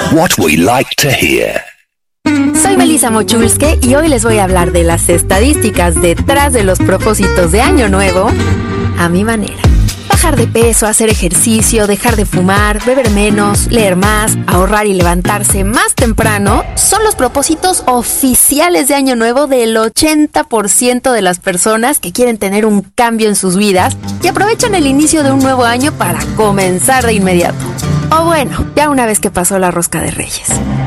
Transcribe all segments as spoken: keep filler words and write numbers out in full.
What we like to hear. Soy Melissa Mochulske y hoy les voy a hablar de las estadísticas detrás de los propósitos de Año Nuevo a mi manera. Bajar de peso, hacer ejercicio, dejar de fumar, beber menos, leer más, ahorrar y levantarse más temprano son los propósitos oficiales de Año Nuevo del ochenta por ciento de las personas que quieren tener un cambio en sus vidas y aprovechan el inicio de un nuevo año para comenzar de inmediato. O bueno, ya una vez que pasó la rosca de Reyes.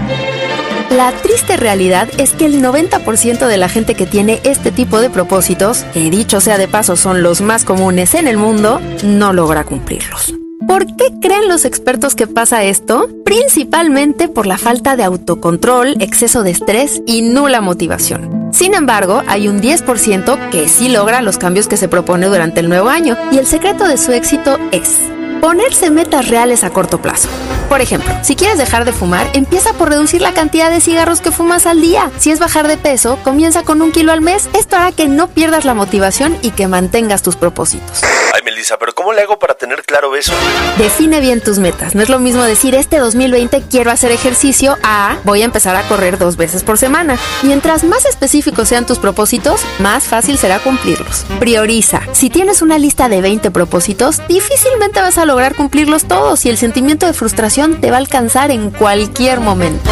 La triste realidad es que el noventa por ciento de la gente que tiene este tipo de propósitos, que dicho sea de paso son los más comunes en el mundo, no logra cumplirlos. ¿Por qué creen los expertos que pasa esto? Principalmente por la falta de autocontrol, exceso de estrés y nula motivación. Sin embargo, hay un diez por ciento que sí logra los cambios que se propone durante el nuevo año, y el secreto de su éxito es ponerse metas reales a corto plazo. Por ejemplo, si quieres dejar de fumar, empieza por reducir la cantidad de cigarros que fumas al día. Si es bajar de peso, comienza con un kilo al mes. Esto hará que no pierdas la motivación y que mantengas tus propósitos. Ay, Melissa, ¿pero cómo le hago para tener claro eso? Define bien tus metas. No es lo mismo decir este dos mil veinte quiero hacer ejercicio a voy a empezar a correr dos veces por semana. Mientras más específicos sean tus propósitos, más fácil será cumplirlos. Prioriza. Si tienes una lista de veinte propósitos, difícilmente vas a lograr cumplirlos todos y el sentimiento de frustración te va a alcanzar en cualquier momento.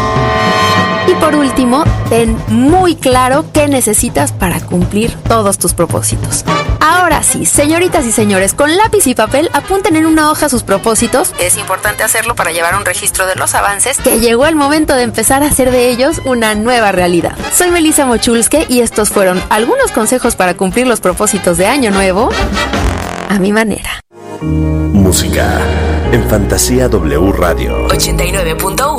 Y por último, ten muy claro qué necesitas para cumplir todos tus propósitos. Ahora sí, señoritas y señores, con lápiz y papel apunten en una hoja sus propósitos. Es importante hacerlo para llevar un registro de los avances, que llegó el momento de empezar a hacer de ellos una nueva realidad. Soy Melissa Mochulske y estos fueron algunos consejos para cumplir los propósitos de Año Nuevo a mi manera. Música en Fantasía W Radio ochenta y nueve punto uno